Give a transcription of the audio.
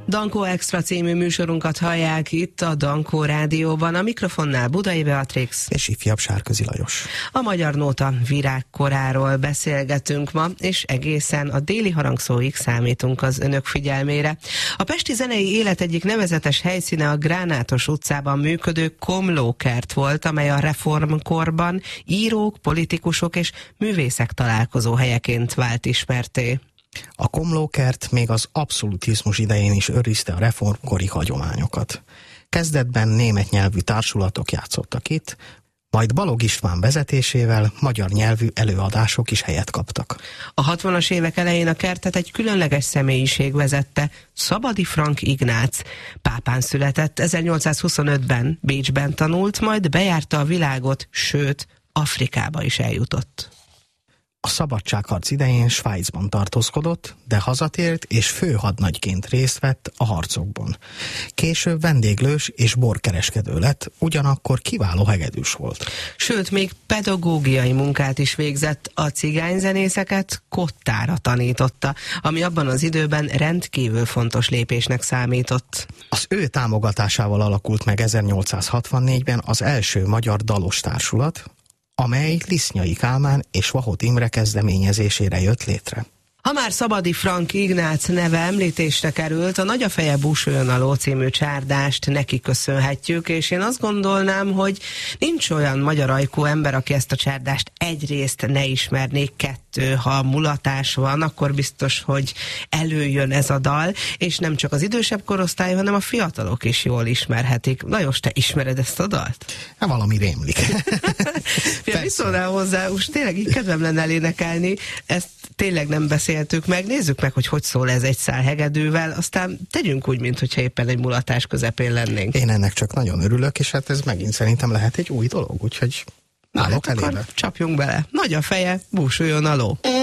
Dankó Extra című műsorunkat hallják itt a Dankó Rádióban, a mikrofonnál Budai Beatrix és ifjabb Sárközi Lajos. A Magyar Nóta virágkoráról beszélgetünk ma, és egészen a déli harangszóig számítunk az önök figyelmére. A pesti zenei élet egyik nevezetes helyszíne a Gránátos utcában működő Komlókert volt, amely a reformkorban írók, politikusok és művészek találkozó helyeként vált ismertté. A Komlókert még az abszolutizmus idején is őrizte a reformkori hagyományokat. Kezdetben német nyelvű társulatok játszottak itt, majd Balogh István vezetésével magyar nyelvű előadások is helyet kaptak. A 60-as évek elején a kertet egy különleges személyiség vezette, Szabadi Frank Ignác. Pápán született, 1825-ben Bécsben tanult, majd bejárta a világot, sőt, Afrikába is eljutott. A szabadságharc idején Svájcban tartózkodott, de hazatért és főhadnagyként részt vett a harcokban. Később vendéglős és borkereskedő lett, ugyanakkor kiváló hegedűs volt. Sőt, még pedagógiai munkát is végzett, a cigányzenészeket kottára tanította, ami abban az időben rendkívül fontos lépésnek számított. Az ő támogatásával alakult meg 1864-ben az első magyar dalos társulat, amely Lisznyai Kálmán és Vahot Imre kezdeményezésére jött létre. Ha már Szabadi Frank Ignác neve említésre került, a Nagy a feje búsuljon a ló című csárdást neki köszönhetjük, és én azt gondolnám, hogy nincs olyan magyar ajkú ember, aki ezt a csárdást egyrészt ne ismernék, kettő, ha mulatás van, akkor biztos, hogy előjön ez a dal, és nem csak az idősebb korosztály, hanem a fiatalok is jól ismerhetik. Lajos, te ismered ezt a dalt? Hát valami rémlik. Mi szólnál hozzá? Most tényleg így kedvem lenne elénekelni, ezt tényleg nem beszéltük meg, nézzük meg, hogy szól ez egy szál hegedűvel, aztán tegyünk úgy, mintha éppen egy mulatás közepén lennénk. Én ennek csak nagyon örülök, és hát ez megint szerintem lehet egy új dolog, úgyhogy állok hát elébe. Csapjunk bele. Nagy a feje, búsuljon a ló.